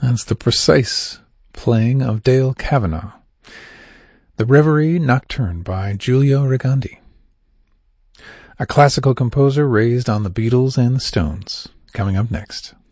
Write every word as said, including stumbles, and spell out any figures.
That's the precise playing of Dale Kavanagh. The Reverie Nocturne by Giulio Rigandi. A classical composer raised on the Beatles and the Stones. Coming up next.